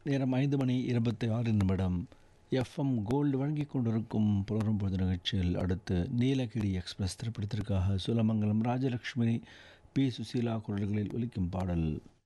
நேரம் 5:26. FM gold வழங்கிக் கொண்டிருக்கும் புலரும் பொழுது நிகழ்ச்சியில் அடுத்து நீலகிரி எக்ஸ்பிரஸ் திரைப்படத்திற்காக சூலமங்கலம் ராஜலட்சுமி பி சுசீலா குரல்களில் ஒலிக்கும் பாடல்.